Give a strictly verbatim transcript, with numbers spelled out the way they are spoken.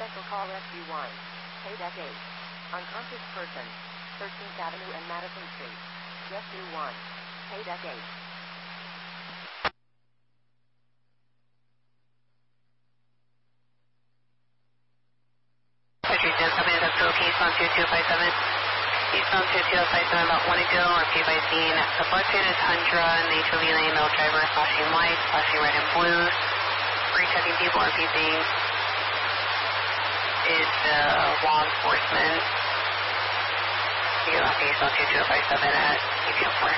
Special call S B one. Pay deck eight. Unconscious person. thirteenth Avenue and Madison Street. Rescue one. Pay deck eight. Patricia, coming up to Keystone two two five seven. Keystone two two five seven, about one to go, repeat by scene. The Fluctuated Tundra and the H O V lane, male driver, flashing lights, flashing red and blue. Pre-checking people, repeating. It's uh, law enforcement. You have Keystone two two five seven at E P M four.